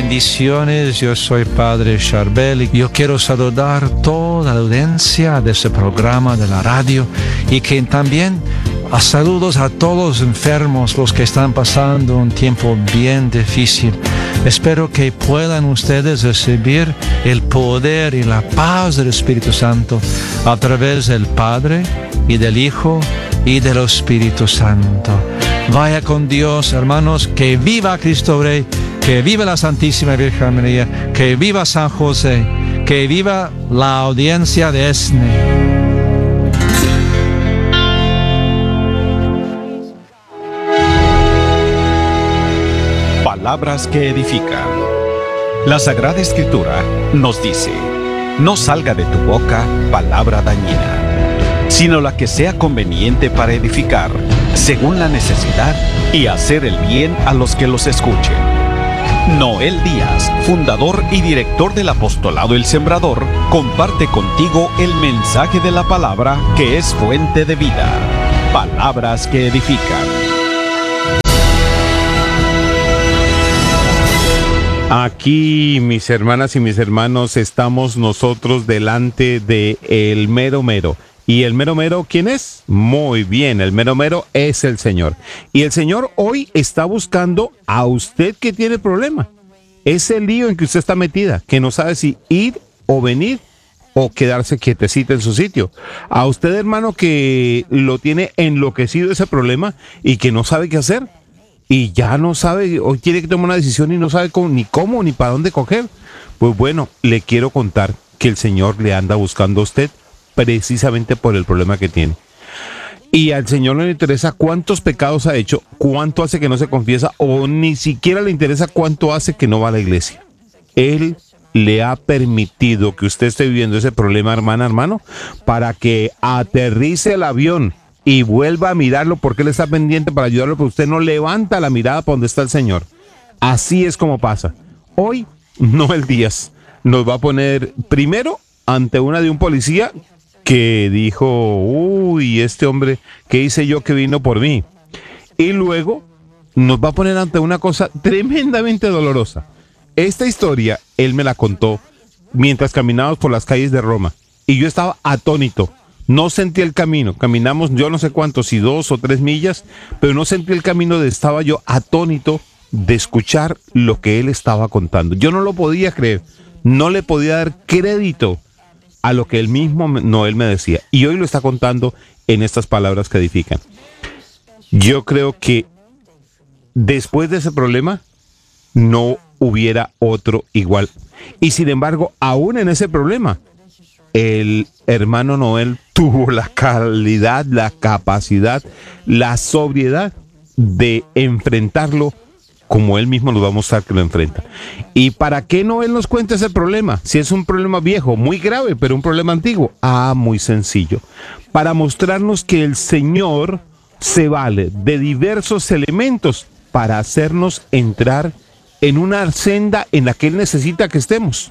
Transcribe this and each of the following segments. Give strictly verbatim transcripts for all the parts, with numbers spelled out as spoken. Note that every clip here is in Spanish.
Bendiciones, yo soy Padre Charbel y yo quiero saludar toda la audiencia de este programa de la radio y que también a saludos a todos los enfermos, los que están pasando un tiempo bien difícil. Espero que puedan ustedes recibir el poder y la paz del Espíritu Santo a través del Padre y del Hijo y del Espíritu Santo. Vaya con Dios, hermanos, que viva Cristo Rey, que viva la Santísima Virgen María, que viva San José, que viva la audiencia de ESNE. Palabras que edifican. La Sagrada Escritura nos dice: no salga de tu boca palabra dañina, sino la que sea conveniente para edificar, según la necesidad, y hacer el bien a los que los escuchen. Noel Díaz, fundador y director del Apostolado El Sembrador, comparte contigo el mensaje de la palabra que es fuente de vida. Palabras que edifican. Aquí, mis hermanas y mis hermanos, estamos nosotros delante de el mero mero. ¿Y el mero mero quién es? Muy bien, el mero mero es el Señor. Y el Señor hoy está buscando a usted que tiene problema. Ese lío en que usted está metida, que no sabe si ir o venir o quedarse quietecita en su sitio. A usted, hermano, que lo tiene enloquecido ese problema y que no sabe qué hacer. Y ya no sabe, hoy tiene que tomar una decisión y no sabe cómo, ni cómo, ni para dónde coger. Pues bueno, le quiero contar que el Señor le anda buscando a usted precisamente por el problema que tiene. Y al Señor no le interesa cuántos pecados ha hecho, cuánto hace que no se confiesa, o ni siquiera le interesa cuánto hace que no va a la iglesia. Él le ha permitido que usted esté viviendo ese problema, hermana, hermano, para que aterrice el avión y vuelva a mirarlo, porque Él está pendiente para ayudarlo, pero usted no levanta la mirada para donde está el Señor. Así es como pasa. Hoy, Noel Díaz nos va a poner primero ante una de un policía que dijo: uy, este hombre, ¿qué hice yo que vino por mí? Y luego nos va a poner ante una cosa tremendamente dolorosa. Esta historia, él me la contó mientras caminábamos por las calles de Roma, y yo estaba atónito. No sentí el camino, caminamos yo no sé cuántos, si dos o tres millas, pero no sentí el camino, de estaba yo atónito de escuchar lo que él estaba contando. Yo no lo podía creer, no le podía dar crédito a lo que él mismo, Noel, me decía. Y hoy lo está contando en estas palabras que edifican. Yo creo que después de ese problema no hubiera otro igual. Y sin embargo, aún en ese problema, el hermano Noel tuvo la calidad, la capacidad, la sobriedad de enfrentarlo como él mismo nos va a mostrar que lo enfrenta. ¿Y para qué Noel nos cuenta ese problema? Si es un problema viejo, muy grave, pero un problema antiguo. Ah, muy sencillo. Para mostrarnos que el Señor se vale de diversos elementos para hacernos entrar en una senda en la que Él necesita que estemos.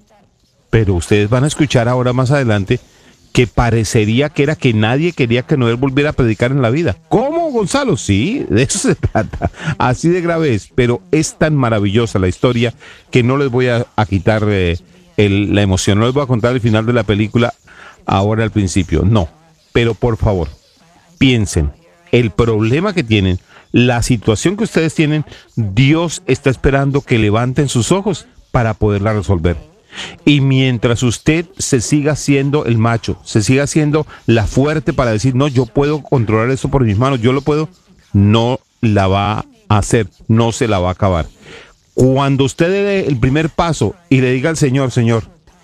Pero ustedes van a escuchar ahora más adelante que parecería que era que nadie quería que Noel volviera a predicar en la vida. ¿Cómo, Gonzalo? Sí, de eso se trata. Así de grave es, pero es tan maravillosa la historia que no les voy a, a quitar eh, el, la emoción. No les voy a contar el final de la película ahora al principio, no. Pero por favor, piensen, el problema que tienen, la situación que ustedes tienen, Dios está esperando que levanten sus ojos para poderla resolver. Y mientras usted se siga siendo el macho, se siga siendo la fuerte para decir: no, yo puedo controlar esto por mis manos, yo lo puedo, no la va a hacer, no se la va a acabar. Cuando usted dé el primer paso y le diga al Señor: Señor,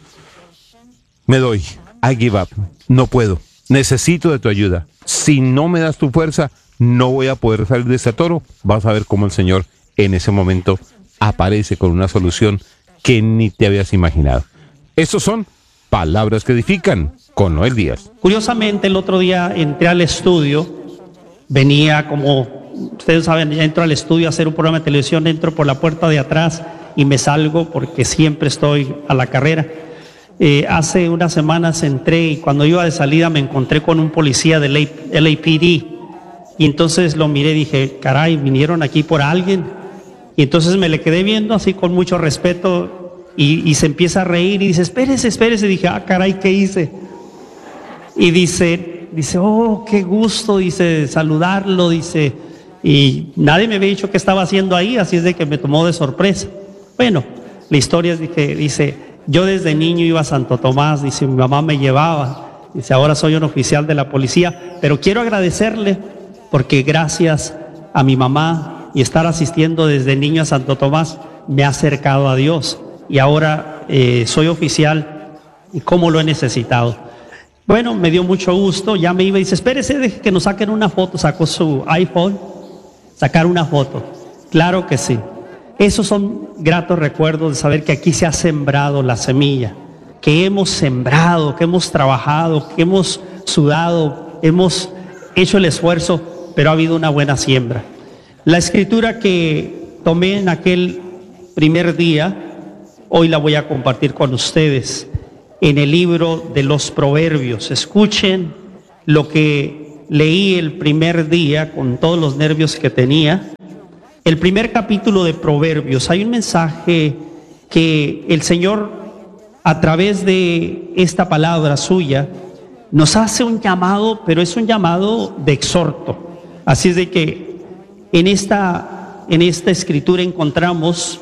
me doy, I give up, no puedo, necesito de tu ayuda, si no me das tu fuerza, no voy a poder salir de ese toro. Vas a ver cómo el Señor en ese momento aparece con una solución que ni te habías imaginado. Estos son Palabras que Edifican con Noel Díaz. Curiosamente, el otro día entré al estudio, venía como ustedes saben, entro al estudio a hacer un programa de televisión, entro por la puerta de atrás y me salgo porque siempre estoy a la carrera. Eh, hace unas semanas entré y cuando iba de salida me encontré con un policía del L A P D y entonces lo miré y dije: caray, vinieron aquí por alguien. Y entonces me le quedé viendo así con mucho respeto y, y se empieza a reír y dice, espérese, espérese. Y dije, ah, caray, ¿qué hice? Y dice, dice, oh, qué gusto, dice, saludarlo, dice, y nadie me había dicho qué estaba haciendo ahí, así es de que me tomó de sorpresa. Bueno, la historia es de que, dice, yo desde niño iba a Santo Tomás, dice, mi mamá me llevaba, dice, ahora soy un oficial de la policía, pero quiero agradecerle porque gracias a mi mamá y estar asistiendo desde niño a Santo Tomás, me ha acercado a Dios y ahora eh, soy oficial y cómo lo he necesitado. Bueno, me dio mucho gusto, ya me iba y dice, espérese, deje que nos saquen una foto. Sacó su iPhone, sacar una foto. Claro que sí. Esos son gratos recuerdos de saber que aquí se ha sembrado la semilla, que hemos sembrado, que hemos trabajado, que hemos sudado, hemos hecho el esfuerzo, pero ha habido una buena siembra. La escritura que tomé en aquel primer día, hoy la voy a compartir con ustedes en el libro de los Proverbios. Escuchen lo que leí el primer día con todos los nervios que tenía. El primer capítulo de Proverbios, hay un mensaje que el Señor a través de esta palabra suya nos hace un llamado, pero es un llamado de exhorto. Así es de que en esta, en esta escritura encontramos,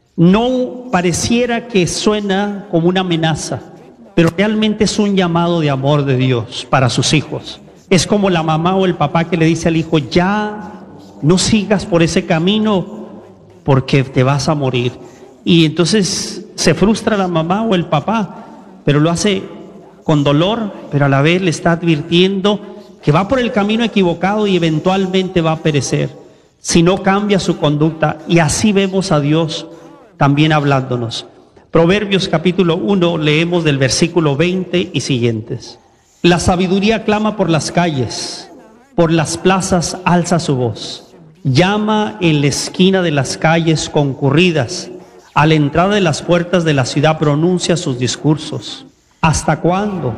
no pareciera que suena como una amenaza, pero realmente es un llamado de amor de Dios para sus hijos. Es como la mamá o el papá que le dice al hijo, ya no sigas por ese camino porque te vas a morir. Y entonces se frustra la mamá o el papá, pero lo hace con dolor, pero a la vez le está advirtiendo que va por el camino equivocado y eventualmente va a perecer si no cambia su conducta. Y así vemos a Dios también hablándonos. Proverbios capítulo uno, leemos del versículo veinte y siguientes. La sabiduría clama por las calles, por las plazas alza su voz. Llama en la esquina de las calles concurridas, a la entrada de las puertas de la ciudad pronuncia sus discursos. ¿Hasta cuándo,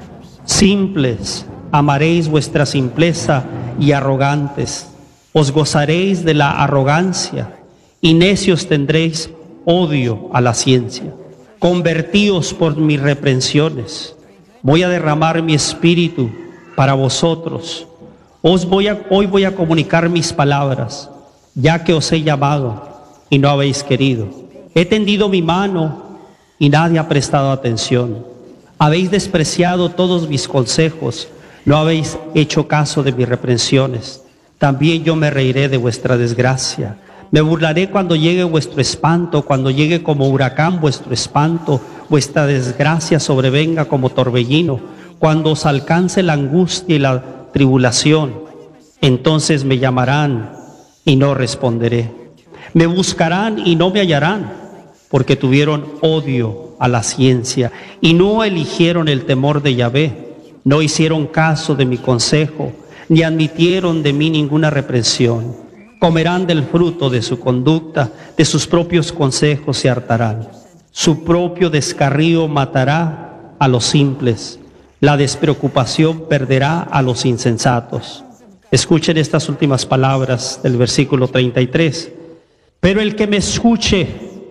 simples, amaréis vuestra simpleza y arrogantes? Os gozaréis de la arrogancia y necios tendréis odio a la ciencia. Convertíos por mis reprensiones. Voy a derramar mi espíritu para vosotros. Os voy a, hoy voy a comunicar mis palabras, ya que os he llamado y no habéis querido. He tendido mi mano y nadie ha prestado atención. Habéis despreciado todos mis consejos, no habéis hecho caso de mis reprensiones. También yo me reiré de vuestra desgracia. Me burlaré cuando llegue vuestro espanto, cuando llegue como huracán vuestro espanto, vuestra desgracia sobrevenga como torbellino, cuando os alcance la angustia y la tribulación, entonces me llamarán y no responderé. Me buscarán y no me hallarán, porque tuvieron odio a la ciencia y no eligieron el temor de Yahvé, no hicieron caso de mi consejo, ni admitieron de mí ninguna reprensión. Comerán del fruto de su conducta, de sus propios consejos se hartarán. Su propio descarrío matará a los simples, la despreocupación perderá a los insensatos. Escuchen estas últimas palabras del versículo treinta y tres. Pero el que me escuche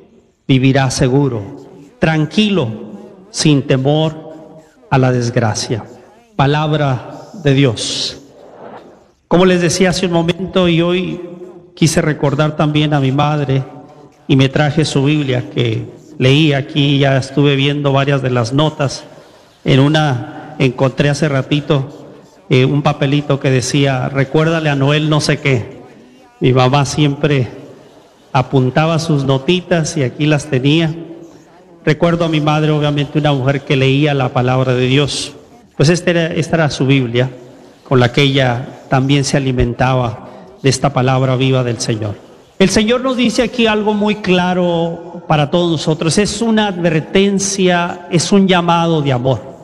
vivirá seguro, tranquilo, sin temor a la desgracia. Palabra de Dios. Como les decía hace un momento, y hoy quise recordar también a mi madre y me traje su Biblia que leí aquí, ya estuve viendo varias de las notas. En una encontré hace ratito eh, un papelito que decía, recuérdale a Noel no sé qué. Mi mamá siempre apuntaba sus notitas y aquí las tenía. Recuerdo a mi madre, obviamente una mujer que leía la palabra de Dios. Pues esta era, esta era su Biblia, con la que ella también se alimentaba de esta palabra viva del Señor. El Señor nos dice aquí algo muy claro para todos nosotros. Es una advertencia, es un llamado de amor.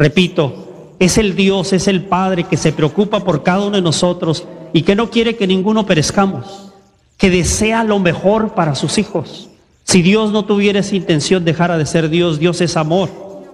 Repito, es el Dios, es el Padre que se preocupa por cada uno de nosotros y que no quiere que ninguno perezcamos, que desea lo mejor para sus hijos. Si Dios no tuviera esa intención, dejara de ser Dios. Dios es amor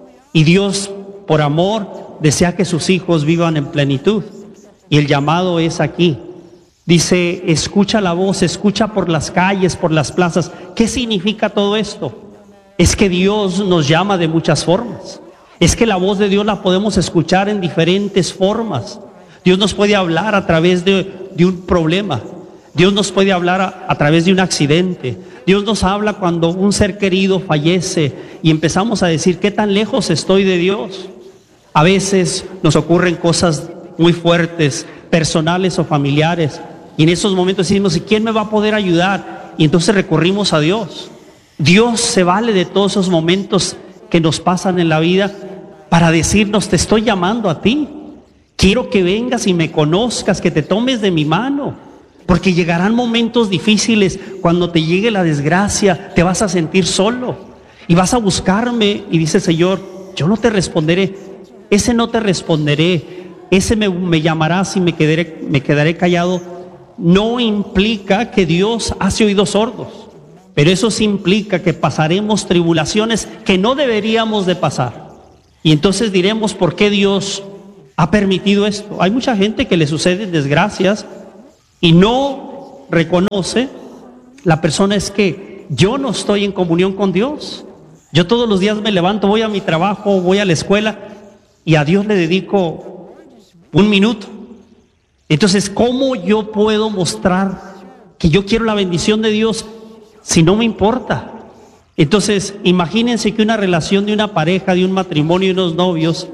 y Dios, por amor, desea que sus hijos vivan en plenitud. Y el llamado es aquí, Dice, escucha la voz, escucha por las calles, por las plazas. ¿Qué significa todo esto? Es que Dios nos llama de muchas formas. Es que la voz de Dios la podemos escuchar en diferentes formas. Dios nos puede hablar a través de, de un problema. Dios nos puede hablar a, a través de un accidente. Dios nos habla cuando un ser querido fallece y empezamos a decir, ¿qué tan lejos estoy de Dios? A veces nos ocurren cosas muy fuertes, personales o familiares, y en esos momentos decimos, ¿y quién me va a poder ayudar? Y entonces recurrimos a Dios. Dios se vale de todos esos momentos que nos pasan en la vida para decirnos, te estoy llamando a ti. Quiero que vengas y me conozcas, que te tomes de mi mano, porque llegarán momentos difíciles. Cuando te llegue la desgracia, te vas a sentir solo y vas a buscarme y dice el Señor, yo no te responderé, ese no te responderé, ese me, me llamarás y me quedaré, me quedaré callado. No implica que Dios hace oídos sordos, pero eso sí implica que pasaremos tribulaciones que no deberíamos de pasar. Y entonces diremos, ¿por qué Dios ha permitido esto? Hay mucha gente que le suceden desgracias y no reconoce. La persona es que yo no estoy en comunión con Dios. Yo todos los días me levanto, voy a mi trabajo, voy a la escuela y a Dios le dedico un minuto. Entonces, ¿cómo yo puedo mostrar que yo quiero la bendición de Dios si no me importa? Entonces, imagínense que una relación de una pareja, de un matrimonio, de unos novios,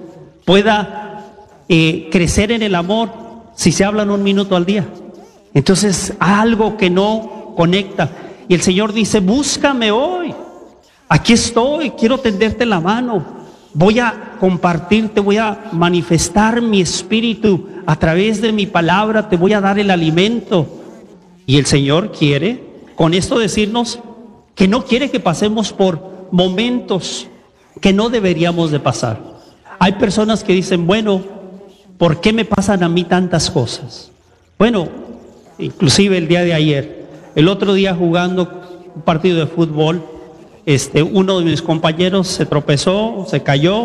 pueda eh, crecer en el amor si se hablan un minuto al día. Entonces, algo que no conecta. Y el Señor dice, búscame hoy. Aquí estoy, quiero tenderte la mano. Voy a compartirte, voy a manifestar mi espíritu a través de mi palabra, te voy a dar el alimento. Y el Señor quiere con esto decirnos que no quiere que pasemos por momentos que no deberíamos de pasar. Hay personas que dicen, bueno, ¿por qué me pasan a mí tantas cosas? Bueno, inclusive el día de ayer, el otro día jugando un partido de fútbol, Este, uno de mis compañeros se tropezó, se cayó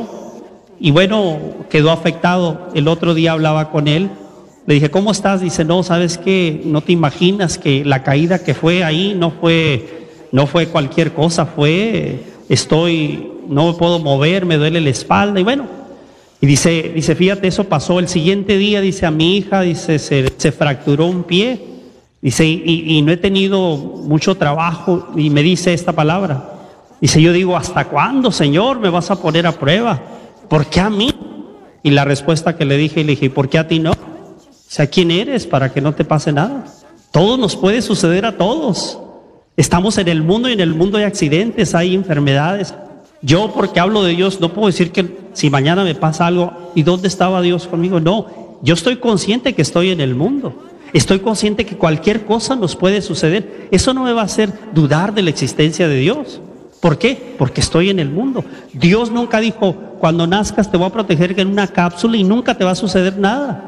y bueno, quedó afectado. El otro día hablaba con él, le dije, ¿cómo estás? Dice, no, ¿sabes qué? No te imaginas que la caída que fue ahí no fue, no fue cualquier cosa, fue, estoy, no me puedo mover, me duele la espalda y bueno. Y dice, dice, fíjate, eso pasó el siguiente día, dice, a mi hija, dice, se, se fracturó un pie, dice, y, y no he tenido mucho trabajo y me dice esta palabra. Dice, yo digo, ¿hasta cuándo, Señor, me vas a poner a prueba? ¿Por qué a mí? Y la respuesta que le dije, le dije, ¿por qué a ti no? O sea, ¿quién eres para que no te pase nada? Todo nos puede suceder a todos. Estamos en el mundo y en el mundo hay accidentes, hay enfermedades. Yo, porque hablo de Dios, no puedo decir que si mañana me pasa algo, ¿y dónde estaba Dios conmigo? No, yo estoy consciente que estoy en el mundo. Estoy consciente que cualquier cosa nos puede suceder. Eso no me va a hacer dudar de la existencia de Dios. ¿Por qué? Porque estoy en el mundo. Dios nunca dijo, cuando nazcas te voy a proteger en una cápsula y nunca te va a suceder nada.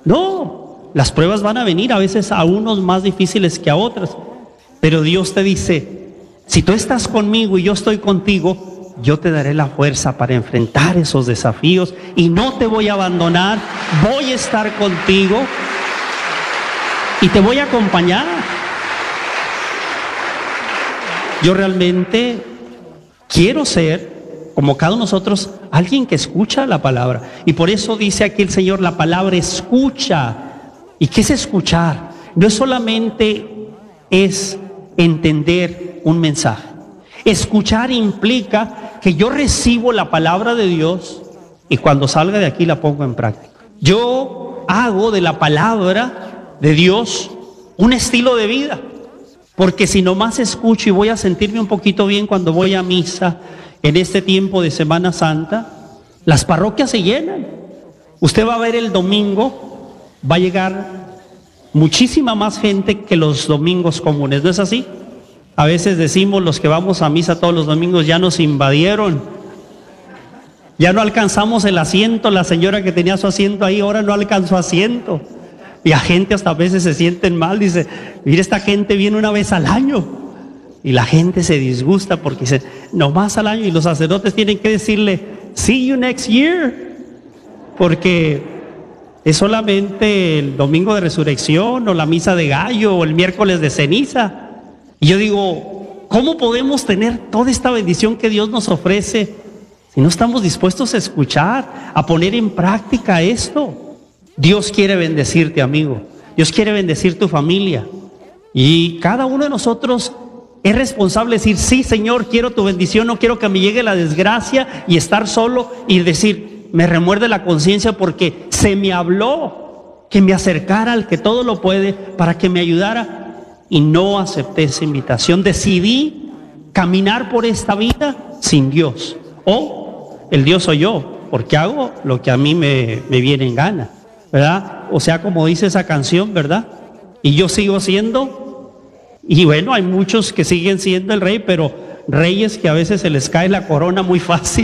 No, las pruebas van a venir, a veces a unos más difíciles que a otros. Pero Dios te dice, si tú estás conmigo y yo estoy contigo, yo te daré la fuerza para enfrentar esos desafíos y no te voy a abandonar, voy a estar contigo y te voy a acompañar. Yo realmente quiero ser, como cada uno de nosotros, alguien que escucha la palabra. Y por eso dice aquí el Señor, la palabra escucha. ¿Y qué es escuchar? No es solamente es entender un mensaje. Escuchar implica que yo recibo la palabra de Dios y cuando salga de aquí la pongo en práctica. Yo hago de la palabra de Dios un estilo de vida. Porque si nomás escucho y voy a sentirme un poquito bien cuando voy a misa en este tiempo de Semana Santa, las parroquias se llenan. Usted va a ver el domingo, va a llegar muchísima más gente que los domingos comunes, ¿no es así? A veces decimos los que vamos a misa todos los domingos, ya nos invadieron. Ya no alcanzamos el asiento, la señora que tenía su asiento ahí ahora no alcanzó asiento. Y la gente hasta a veces se sienten mal, dice, mira, esta gente viene una vez al año. Y la gente se disgusta porque dice, no más al año. Y los sacerdotes tienen que decirle, see you next year. Porque Es solamente el domingo de resurrección o la misa de gallo o el miércoles de ceniza. Y yo digo, ¿cómo podemos tener toda esta bendición que Dios nos ofrece si no estamos dispuestos a escuchar, a poner en práctica esto? Dios quiere bendecirte, amigo. Dios quiere bendecir tu familia. Y cada uno de nosotros es responsable de decir, sí, Señor, quiero tu bendición, no quiero que me llegue la desgracia y estar solo y decir, me remuerde la conciencia porque se me habló que me acercara al que todo lo puede para que me ayudara y no acepté esa invitación. Decidí caminar por esta vida sin Dios. O el Dios soy yo, porque hago lo que a mí me, me viene en gana, ¿verdad? O sea, como dice esa canción, ¿verdad? Y yo sigo siendo... Y bueno, hay muchos que siguen siendo el rey, pero reyes que a veces se les cae la corona muy fácil.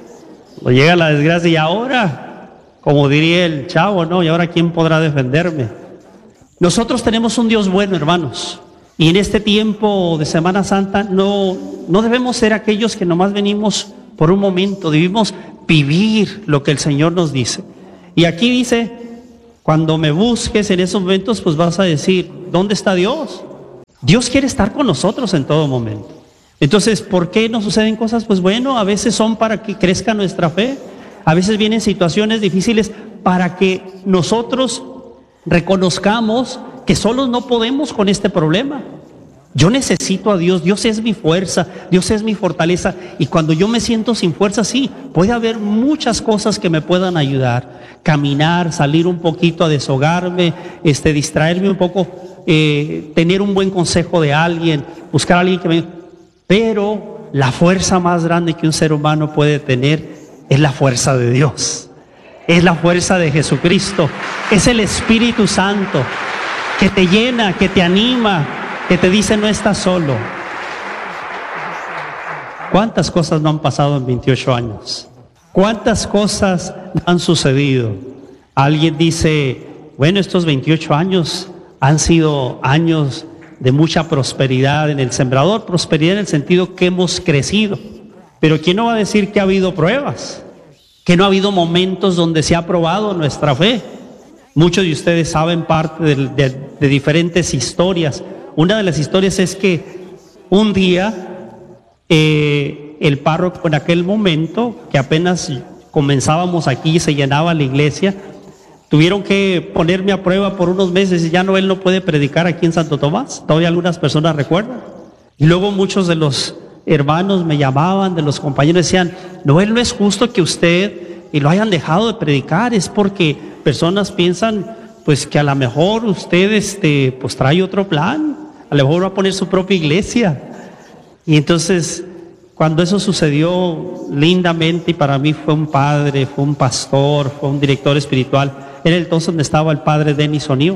O llega la desgracia y ahora, como diría el chavo, ¿no? Y ahora ¿quién podrá defenderme? Nosotros tenemos un Dios bueno, hermanos. Y en este tiempo de Semana Santa no, no debemos ser aquellos que nomás venimos por un momento. Debemos vivir lo que el Señor nos dice. Y aquí dice, cuando me busques en esos momentos, pues vas a decir, ¿dónde está Dios? Dios quiere estar con nosotros en todo momento. Entonces, ¿por qué nos suceden cosas? Pues bueno, a veces son para que crezca nuestra fe. A veces vienen situaciones difíciles para que nosotros reconozcamos que solos no podemos con este problema. Yo necesito a Dios, Dios es mi fuerza, Dios es mi fortaleza. Y cuando yo me siento sin fuerza, sí, puede haber muchas cosas que me puedan ayudar. Caminar, salir un poquito a deshogarme, este, distraerme un poco, eh, tener un buen consejo de alguien, buscar a alguien que me... Pero la fuerza más grande que un ser humano puede tener es la fuerza de Dios. Es la fuerza de Jesucristo. Es el Espíritu Santo que te llena, que te anima, que te dice no estás solo. ¿Cuántas cosas no han pasado en veintiocho años? ¿Cuántas cosas han sucedido? Alguien dice, bueno, estos veintiocho años han sido años de mucha prosperidad en el sembrador, prosperidad en el sentido que hemos crecido. Pero ¿quién no va a decir que ha habido pruebas? Que no ha habido momentos donde se ha probado nuestra fe. Muchos de ustedes saben parte de, de, de diferentes historias. Una de las historias es que un día eh, el párroco en aquel momento, que apenas comenzábamos aquí y se llenaba la iglesia, tuvieron que ponerme a prueba por unos meses y ya no, él no puede predicar aquí en Santo Tomás. Todavía algunas personas recuerdan. Y luego muchos de los hermanos me llamaban, de los compañeros, decían, no, él no es justo que usted y lo hayan dejado de predicar, es porque personas piensan pues que a lo mejor usted este, pues trae otro plan, a lo mejor va a poner su propia iglesia. Y entonces cuando eso sucedió lindamente, y para mí fue un padre, fue un pastor, fue un director espiritual, era entonces donde estaba el padre Denis O'Neill.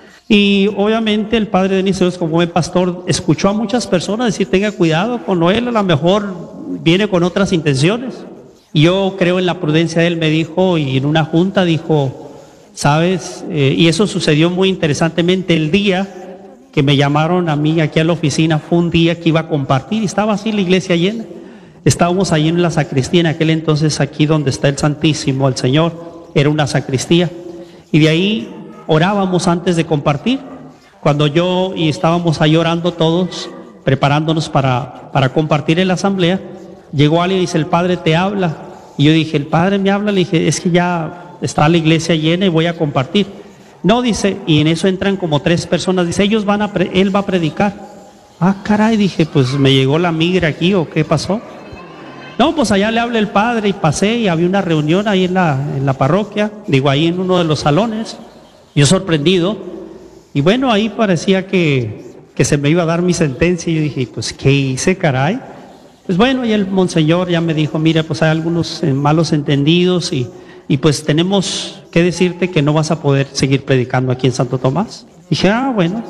Y obviamente el padre Denis O'Neill, como buen pastor, escuchó a muchas personas decir, tenga cuidado con él, a lo mejor viene con otras intenciones. Y yo creo en la prudencia de él, me dijo, y en una junta dijo, sabes, eh, y eso sucedió muy interesantemente, el día que me llamaron a mí aquí a la oficina, fue un día que iba a compartir, y estaba así la iglesia llena. Estábamos allí en la sacristía, en aquel entonces aquí donde está el Santísimo, el Señor, era una sacristía. Y de ahí orábamos antes de compartir. Cuando yo y estábamos ahí orando todos, preparándonos para, para compartir en la asamblea, llegó alguien y dice, el Padre te habla. Y yo dije, el Padre me habla. Le dije, es que ya está la iglesia llena y voy a compartir. No, dice, y en eso entran como tres personas. Dice, ellos van a, pre- él va a predicar. Ah, caray, dije, pues me llegó la migra aquí o qué pasó. No, pues allá le habla el Padre, y pasé y había una reunión ahí en la, en la parroquia, digo, ahí en uno de los salones. Yo sorprendido, y bueno, ahí parecía que, que se me iba a dar mi sentencia, y yo dije, pues, ¿qué hice, caray? Pues bueno, y el monseñor ya me dijo, mira, pues hay algunos eh, malos entendidos, y, y pues tenemos que decirte que no vas a poder seguir predicando aquí en Santo Tomás. Dije, ah, bueno,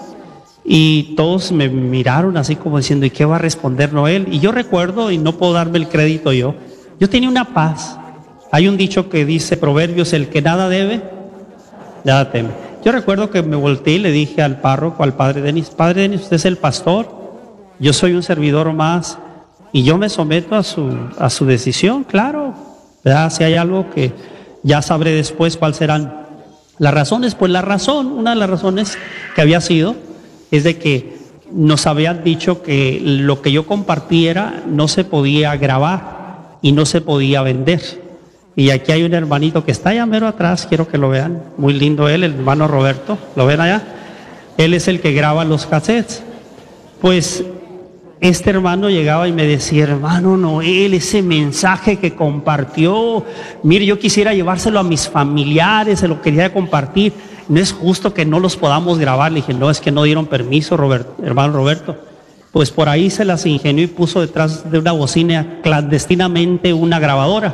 y todos me miraron así como diciendo, ¿y qué va a responder Noel? Y yo recuerdo, y no puedo darme el crédito yo, yo tenía una paz. Hay un dicho que dice, Proverbios, el que nada debe, nada teme. Yo recuerdo que me volteé y le dije al párroco, al padre Denis, Padre Denis, usted es el pastor, yo soy un servidor más, y yo me someto a su, a su decisión, claro, ¿verdad? Si hay algo que ya sabré después cuáles serán Las razones, pues la razón, una de las razones que había sido, es de que nos habían dicho que lo que yo compartiera no se podía grabar y no se podía vender. Y aquí hay un hermanito que está allá mero atrás, quiero que lo vean, muy lindo él, el hermano Roberto, ¿lo ven allá? Él es el que graba los cassettes. Pues este hermano llegaba y me decía, hermano Noel, ese mensaje que compartió, mire, yo quisiera llevárselo a mis familiares, se lo quería compartir, no es justo que no los podamos grabar. Le dije, no, es que no dieron permiso, Roberto, hermano Roberto. Pues por ahí se las ingenió y puso detrás de una bocina clandestinamente una grabadora.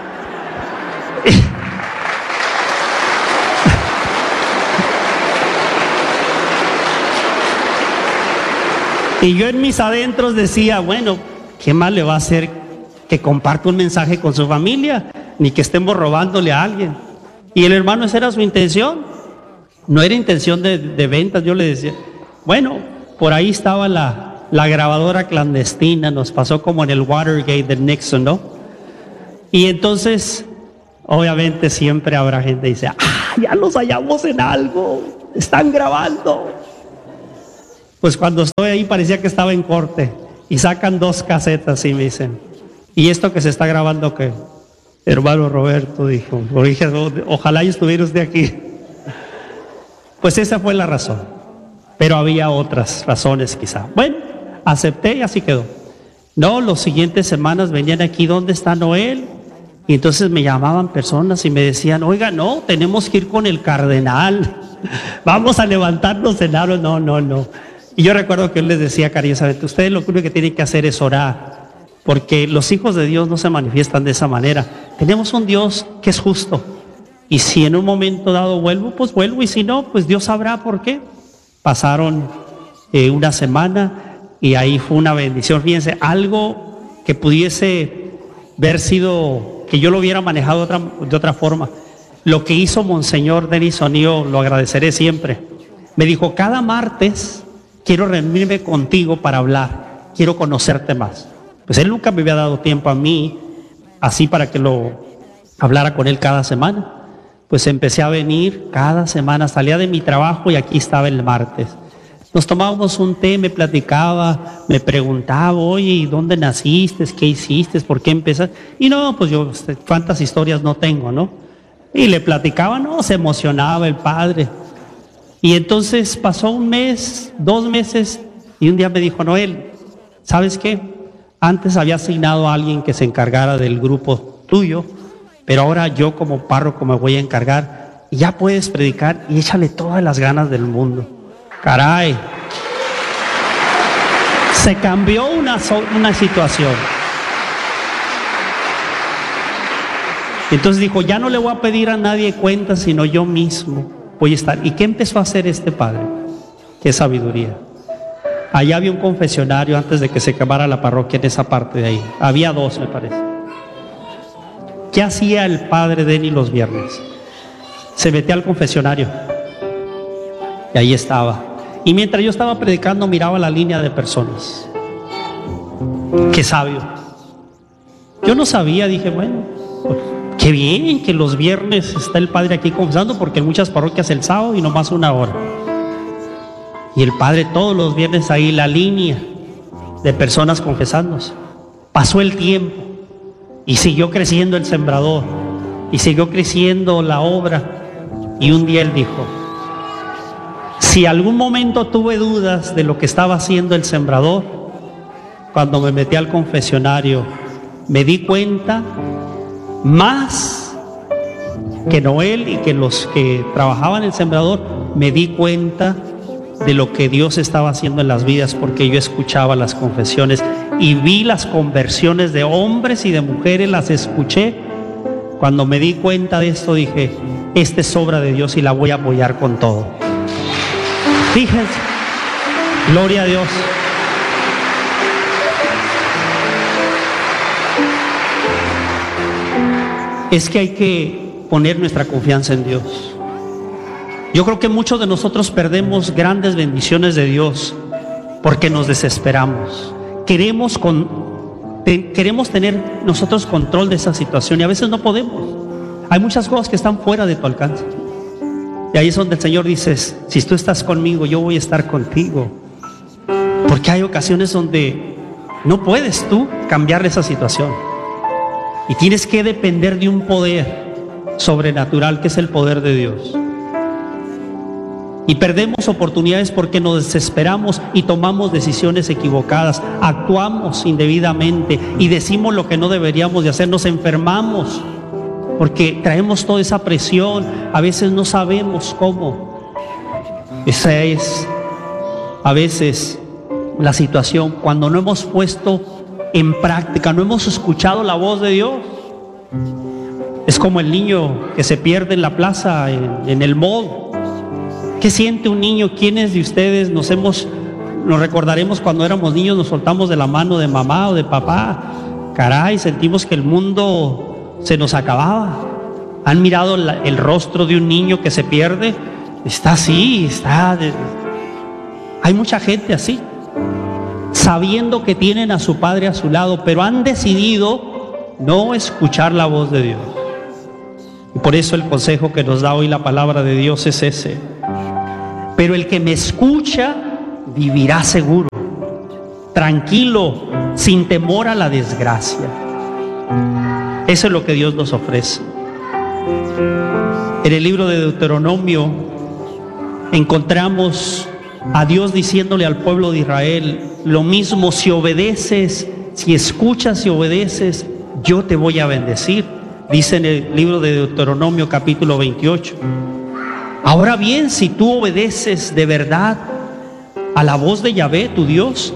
Y yo en mis adentros decía, bueno, ¿qué más le va a hacer que comparte un mensaje con su familia? Ni que estemos robándole a alguien. Y el hermano, esa era su intención. No era intención de, de ventas. Yo le decía, bueno, por ahí estaba la, la grabadora clandestina. Nos pasó como en el Watergate de Nixon, ¿no? Y entonces, obviamente siempre habrá gente que dice, ah, ya los hallamos en algo, están grabando. Pues cuando estoy ahí parecía que estaba en corte y sacan dos casetas y me dicen, ¿y esto que se está grabando qué? Hermano Roberto dijo, ojalá yo estuviera usted aquí. Pues esa fue la razón, pero había otras razones quizá. Bueno, acepté y así quedó. No, las siguientes semanas venían aquí, ¿dónde está Noel? Y entonces me llamaban personas y me decían, oiga, no, tenemos que ir con el cardenal, vamos a levantarnos en algo. No, no, no. Y yo recuerdo que él les decía cariñosamente, ustedes lo único que tienen que hacer es orar, porque los hijos de Dios no se manifiestan de esa manera. Tenemos un Dios que es justo, y si en un momento dado vuelvo, pues vuelvo, y si no, pues Dios sabrá por qué. Pasaron eh, una semana y ahí fue una bendición. Fíjense, algo que pudiese haber sido, que yo lo hubiera manejado de otra, de otra forma. Lo que hizo Monseñor Denis O'Neill, lo agradeceré siempre. Me dijo, cada martes quiero reunirme contigo para hablar, quiero conocerte más. Pues él nunca me había dado tiempo a mí, así para que lo hablara con él cada semana. Pues empecé a venir cada semana, salía de mi trabajo y aquí estaba el martes. Nos tomábamos un té, me platicaba, me preguntaba, oye, ¿dónde naciste? ¿Qué hiciste? ¿Por qué empezaste? Y no, pues yo, cuántas historias no tengo, ¿no? Y le platicaba, no, se emocionaba el padre. Y entonces pasó un mes, dos meses, y un día me dijo, Noel, ¿sabes qué? Antes había asignado a alguien que se encargara del grupo tuyo, pero ahora yo como párroco me voy a encargar, y ya puedes predicar y échale todas las ganas del mundo. Caray, se cambió una, una situación. Entonces dijo, ya no le voy a pedir a nadie cuentas, sino yo mismo voy a estar. ¿Y qué empezó a hacer este padre? Qué sabiduría. Allá había un confesionario antes de que se quemara la parroquia en esa parte de ahí. Había dos, me parece. ¿Qué hacía el padre Denny los viernes? Se metía al confesionario. Y ahí estaba. Y mientras yo estaba predicando, miraba la línea de personas. Qué sabio. Yo no sabía, dije, bueno, pues, qué bien que los viernes está el padre aquí confesando, porque en muchas parroquias el sábado y nomás una hora. Y el padre todos los viernes ahí, la línea de personas confesándose. Pasó el tiempo y siguió creciendo el sembrador y siguió creciendo la obra. Y un día él dijo, si algún momento tuve dudas de lo que estaba haciendo el sembrador, cuando me metí al confesionario me di cuenta más que Noel y que los que trabajaban en el sembrador, me di cuenta de lo que Dios estaba haciendo en las vidas, porque yo escuchaba las confesiones y vi las conversiones de hombres y de mujeres, las escuché. Cuando me di cuenta de esto dije, esta es obra de Dios y la voy a apoyar con todo. Fíjense, gloria a Dios. Es que hay que poner nuestra confianza en Dios. Yo creo que muchos de nosotros perdemos grandes bendiciones de Dios porque nos desesperamos. Queremos, con, te, queremos tener nosotros control de esa situación y a veces no podemos. Hay muchas cosas que están fuera de tu alcance. Y ahí es donde el Señor dice, si tú estás conmigo, yo voy a estar contigo. Porque hay ocasiones donde no puedes tú cambiar esa situación. Y tienes que depender de un poder sobrenatural que es el poder de Dios. Y perdemos oportunidades porque nos desesperamos y tomamos decisiones equivocadas, actuamos indebidamente y decimos lo que no deberíamos de hacer, nos enfermamos porque traemos toda esa presión, a veces no sabemos cómo. Esa es a veces la situación cuando no hemos puesto en práctica, no hemos escuchado la voz de Dios. Es como el niño que se pierde en la plaza, en, en el mall. ¿Qué siente un niño? ¿Quiénes de ustedes nos hemos, nos recordaremos cuando éramos niños, nos soltamos de la mano de mamá o de papá? Caray, sentimos que el mundo se nos acababa. ¿Han mirado la, el rostro de un niño que se pierde? Está así, está... De... Hay mucha gente así, sabiendo que tienen a su padre a su lado, pero han decidido no escuchar la voz de Dios. Y por eso el consejo que nos da hoy la palabra de Dios es ese. Pero el que me escucha vivirá seguro, tranquilo, sin temor a la desgracia. Eso es lo que Dios nos ofrece. En el libro de Deuteronomio encontramos a Dios diciéndole al pueblo de Israel lo mismo: si obedeces, si escuchas y obedeces, yo te voy a bendecir. Dice en el libro de Deuteronomio capítulo veintiocho. Ahora bien, si tú obedeces de verdad a la voz de Yahvé, tu Dios,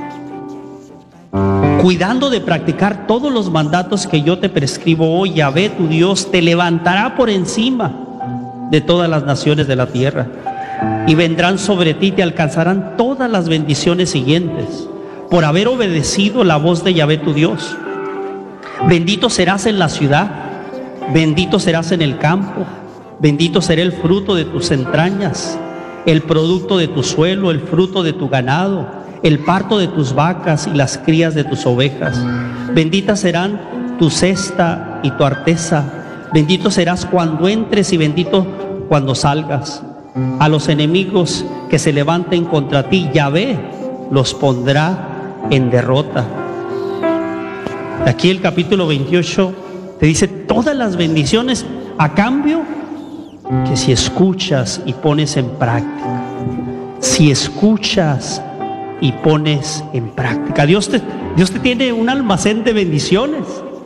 cuidando de practicar todos los mandatos que yo te prescribo hoy, Yahvé, tu Dios, te levantará por encima de todas las naciones de la tierra, y vendrán sobre ti, te alcanzarán todas las bendiciones siguientes, por haber obedecido la voz de Yahvé, tu Dios. Bendito serás en la ciudad, bendito serás en el campo, bendito será el fruto de tus entrañas, el producto de tu suelo, el fruto de tu ganado, el parto de tus vacas y las crías de tus ovejas. Benditas serán tu cesta y tu arteza. Bendito serás cuando entres y bendito cuando salgas. A los enemigos que se levanten contra ti, Yahvé los pondrá en derrota. Aquí el capítulo veintiocho te dice todas las bendiciones a cambio que si escuchas y pones en práctica, si escuchas y pones en práctica. Dios te, Dios te tiene un almacén de bendiciones.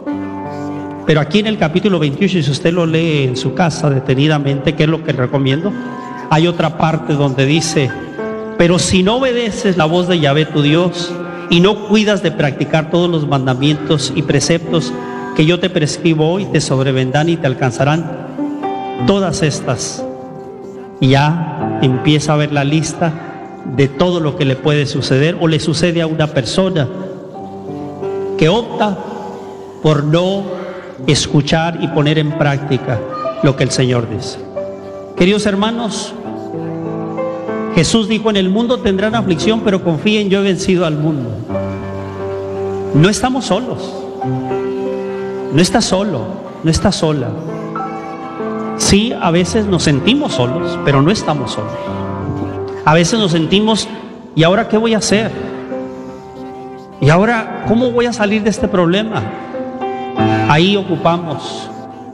Pero aquí en el capítulo veintiocho, si usted lo lee en su casa detenidamente, que es lo que recomiendo, hay otra parte donde dice: pero si no obedeces la voz de Yahvé tu Dios y no cuidas de practicar todos los mandamientos y preceptos que yo te prescribo hoy, te sobrevendrán y te alcanzarán todas estas. Y ya empieza a ver la lista de todo lo que le puede suceder o le sucede a una persona que opta por no escuchar y poner en práctica lo que el Señor dice. Queridos hermanos, Jesús dijo: en el mundo tendrán aflicción, pero confíen, yo he vencido al mundo. No estamos solos, no estás solo, no estás sola. Sí, a veces nos sentimos solos, pero no estamos solos. A veces nos sentimos: ¿y ahora qué voy a hacer? ¿Y ahora cómo voy a salir de este problema? Ahí ocupamos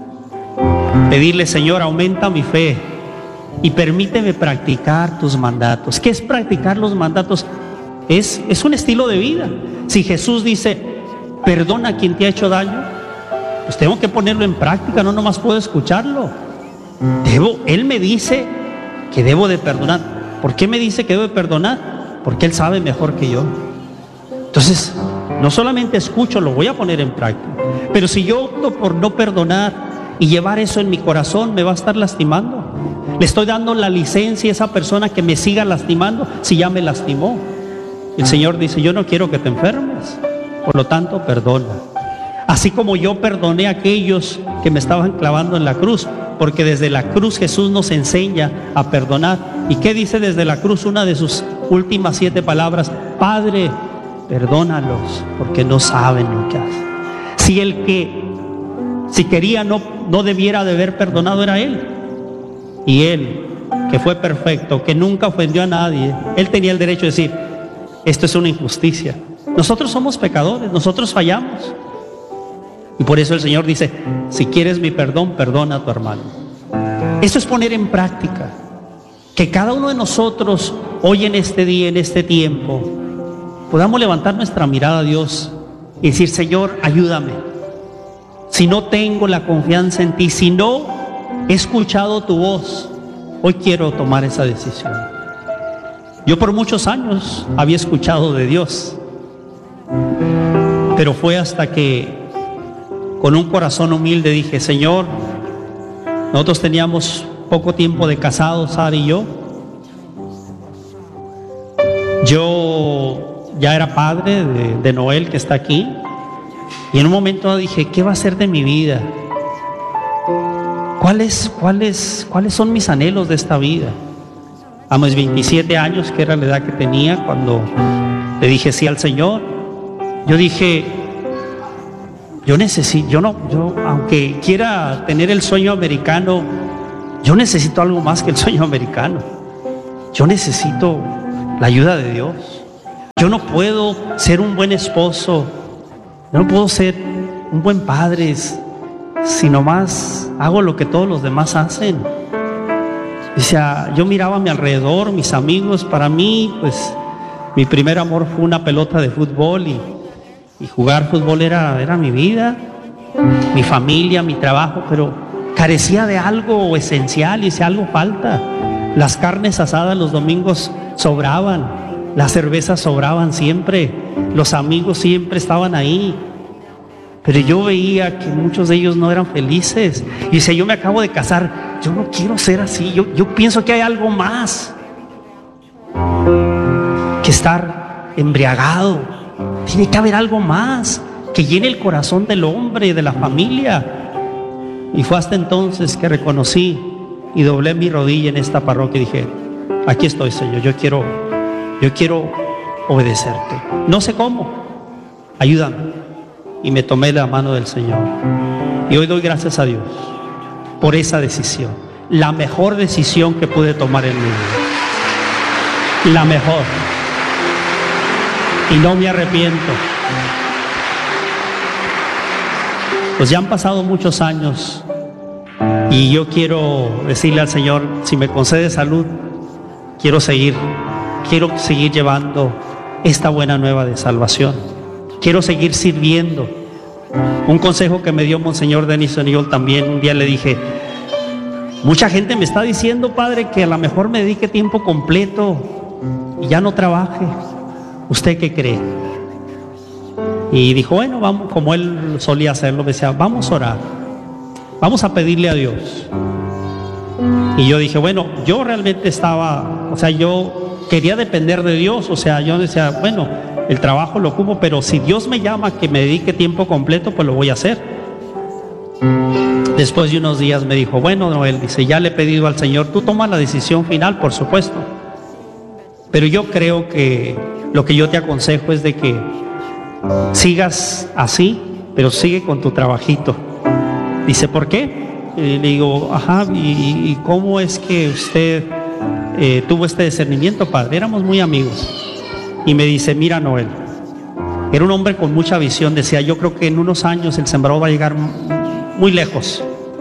pedirle: Señor, aumenta mi fe y permíteme practicar tus mandatos. ¿Qué es practicar los mandatos? Es, es un estilo de vida. Si Jesús dice: perdona a quien te ha hecho daño, pues tengo que ponerlo en práctica, no nomás puedo escucharlo. Debo, Él me dice que debo de perdonar. ¿Por qué me dice que debo de perdonar? Porque Él sabe mejor que yo. Entonces, no solamente escucho, lo voy a poner en práctica. Pero si yo opto por no perdonar y llevar eso en mi corazón, me va a estar lastimando. Le estoy dando la licencia a esa persona que me siga lastimando si ya me lastimó. El Señor dice: yo no quiero que te enfermes, por lo tanto perdona. Así como yo perdoné a aquellos que me estaban clavando en la cruz, porque desde la cruz Jesús nos enseña a perdonar. ¿Y qué dice desde la cruz? Una de sus últimas siete palabras: Padre, perdónalos, porque no saben lo que hacen. Si el que, si quería, no, no debiera de haber perdonado era Él. Y Él, que fue perfecto, que nunca ofendió a nadie, Él tenía el derecho de decir, esto es una injusticia. Nosotros somos pecadores, nosotros fallamos. Y por eso el Señor dice, si quieres mi perdón, perdona a tu hermano. Eso es poner en práctica. Que cada uno de nosotros, hoy en este día, en este tiempo, podamos levantar nuestra mirada a Dios y decir, Señor, ayúdame. Si no tengo la confianza en ti, si no he escuchado tu voz, hoy quiero tomar esa decisión. Yo por muchos años había escuchado de Dios, pero fue hasta que con un corazón humilde dije, Señor, nosotros teníamos poco tiempo de casados, Sara y yo. Yo ya era padre de, de Noel, que está aquí, y en un momento dije, ¿qué va a ser de mi vida? ¿Cuáles, cuáles, cuáles son mis anhelos de esta vida? A mis veintisiete años, que era la edad que tenía cuando le dije sí al Señor, yo dije, yo necesito, yo no, yo aunque quiera tener el sueño americano, yo necesito algo más que el sueño americano. Yo necesito la ayuda de Dios. Yo no puedo ser un buen esposo, yo no puedo ser un buen padre si nomás hago lo que todos los demás hacen. O sea, yo miraba a mi alrededor, mis amigos, para mí, pues, mi primer amor fue una pelota de fútbol y, y jugar fútbol era, era mi vida, mi familia, mi trabajo, pero carecía de algo esencial y si algo falta. Las carnes asadas los domingos sobraban, las cervezas sobraban siempre, los amigos siempre estaban ahí. Pero yo veía que muchos de ellos no eran felices. Y dice, yo me acabo de casar, yo no quiero ser así, yo, yo pienso que hay algo más que estar embriagado. Tiene que haber algo más que llene el corazón del hombre, de la familia. Y fue hasta entonces que reconocí y doblé mi rodilla en esta parroquia y dije, aquí estoy, Señor, yo quiero, yo quiero obedecerte. No sé cómo, ayúdame. Y me tomé la mano del Señor. Y hoy doy gracias a Dios por esa decisión. La mejor decisión que pude tomar en mi vida. La mejor. Y no me arrepiento. Pues ya han pasado muchos años y yo quiero decirle al Señor, si me concede salud, quiero seguir, quiero seguir llevando esta buena nueva de salvación. Quiero seguir sirviendo. Un consejo que me dio Monseñor Denis O'Neill también, un día le dije, mucha gente me está diciendo, padre, que a lo mejor me dedique tiempo completo y ya no trabaje. ¿Usted qué cree? Y dijo, bueno, vamos, como él solía hacerlo, me decía, vamos a orar, vamos a pedirle a Dios. Y yo dije, bueno, yo realmente estaba, o sea, yo quería depender de Dios, o sea, yo decía, bueno, el trabajo lo ocupo, pero si Dios me llama que me dedique tiempo completo, pues lo voy a hacer. Después de unos días me dijo, bueno, Noel, dice, ya le he pedido al Señor, tú tomas la decisión final, por supuesto. Pero yo creo que lo que yo te aconsejo es de que sigas así, pero sigue con tu trabajito. Dice, ¿por qué? Y le digo, ajá, ¿y, y cómo es que usted eh, tuvo este discernimiento, padre? Éramos muy amigos. Y me dice, mira, Noel, era un hombre con mucha visión, decía, yo creo que en unos años el Sembrador va a llegar muy lejos.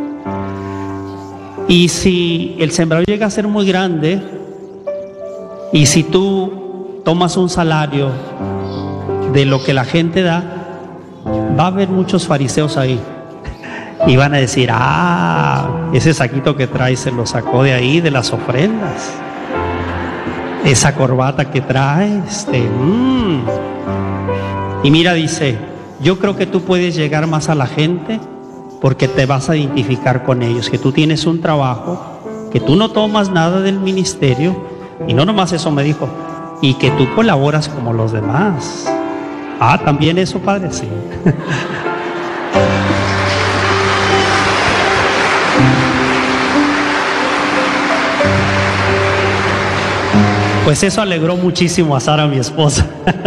Y si el Sembrador llega a ser muy grande, y si tú tomas un salario de lo que la gente da, va a haber muchos fariseos ahí. Y van a decir, ah, ese saquito que trae se lo sacó de ahí, de las ofrendas. Esa corbata que trae, este, mmm. Y mira, dice, yo creo que tú puedes llegar más a la gente porque te vas a identificar con ellos, que tú tienes un trabajo, que tú no tomas nada del ministerio, y no nomás eso me dijo, y que tú colaboras como los demás. Ah, también eso, padre, sí. Pues eso alegró muchísimo a Sara, mi esposa.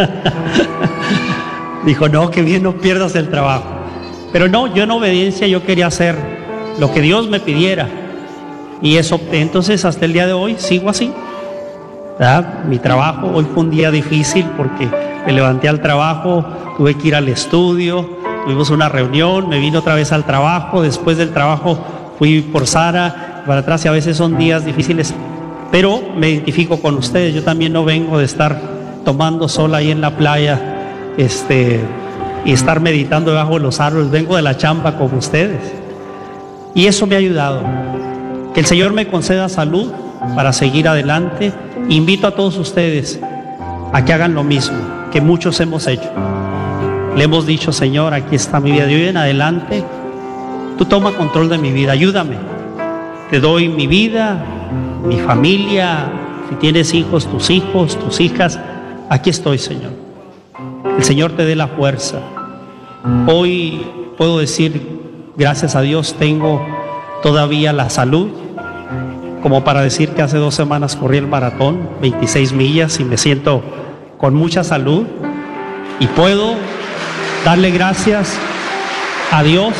Dijo, no, que bien, no pierdas el trabajo. Pero no, yo en obediencia yo quería hacer lo que Dios me pidiera. Y eso, entonces hasta el día de hoy sigo así, ¿verdad? Mi trabajo, hoy fue un día difícil porque me levanté al trabajo, tuve que ir al estudio, tuvimos una reunión, me vine otra vez al trabajo, después del trabajo fui por Sara, para atrás, y a veces son días difíciles, pero me identifico con ustedes. Yo también no vengo de estar tomando sol ahí en la playa este, y estar meditando debajo de los árboles, vengo de la chamba como ustedes, y eso me ha ayudado. Que el Señor me conceda salud para seguir adelante. Invito a todos ustedes a que hagan lo mismo que muchos hemos hecho. Le hemos dicho: Señor, aquí está mi vida, de hoy en adelante tú toma control de mi vida, ayúdame. Te doy mi vida, mi familia, si tienes hijos, tus hijos, tus hijas, aquí estoy, Señor. El Señor te dé la fuerza. Hoy puedo decir, gracias a Dios, tengo todavía la salud, como para decir que hace dos semanas corrí el maratón, veintiséis millas, y me siento con mucha salud, y puedo darle gracias a Dios,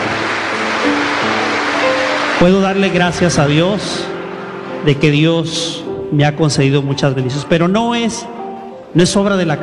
puedo darle gracias a Dios de que Dios me ha concedido muchas bendiciones, pero no es, no es obra de la